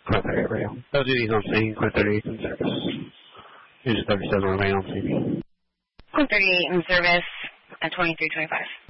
Clear 38 radio. LGD's on scene, clear 38 in service. Use 37 remain on scene. Clear 38 in service at 2325.